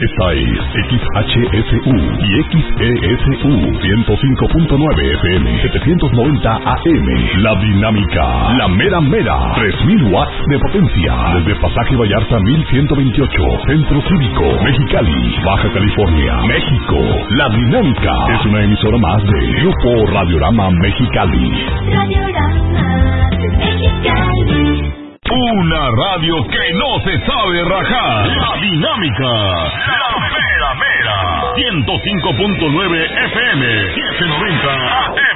Esta es XHSU y XESU 105.9 FM, 790 AM. La Dinámica, la mera mera, 3000 watts de potencia. Desde Pasaje Vallarta 1128, Centro Cívico, Mexicali, Baja California, México. La Dinámica es una emisora más de Grupo Radiorama Mexicali. Radiorama Mexicali. Una radio que no se sabe rajar. La Dinámica, la mera mera, 105.9 FM, 790 AM.